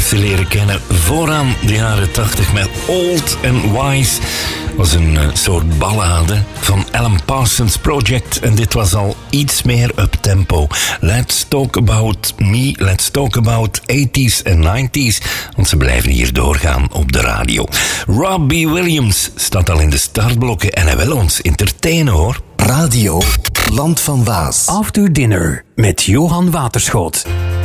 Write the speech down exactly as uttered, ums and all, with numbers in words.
artiesten leren kennen vooraan de jaren tachtig met Old and Wise. Was een uh, soort ballade van Alan Parsons Project en dit was al iets meer up-tempo. Let's talk about me, let's talk about eighties en nineties, want ze blijven hier doorgaan op de radio. Robbie Williams staat al in de startblokken en hij wil ons entertainen, hoor. Radio Land van Waas. After Dinner met Johan Waterschot.